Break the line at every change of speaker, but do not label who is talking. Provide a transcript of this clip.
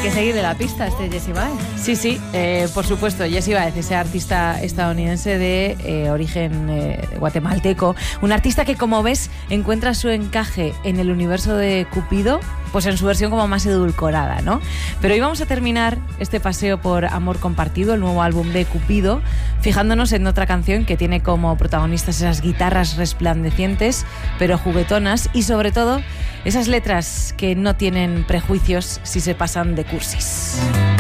que seguirle la pista a este Jessie Baez.
Sí, por supuesto, Jessie Baez, ese artista estadounidense de origen guatemalteco, un artista que, como ves, encuentra su encaje en el universo de Cupido, pues en su versión como más edulcorada, ¿no? Pero hoy vamos a terminar este paseo por Amor Compartido, el nuevo álbum de Cupido, fijándonos en otra canción que tiene como protagonistas esas guitarras resplandecientes, pero juguetonas, y sobre todo esas letras que no tienen prejuicios si se pasan de cursis.